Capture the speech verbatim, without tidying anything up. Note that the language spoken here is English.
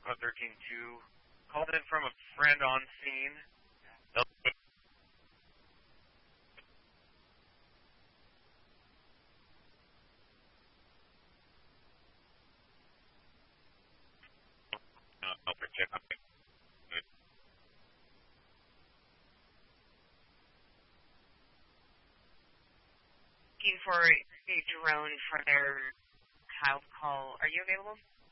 code thirteen two. Called in from a friend on scene. Looking for a drone for their house call. Are you available?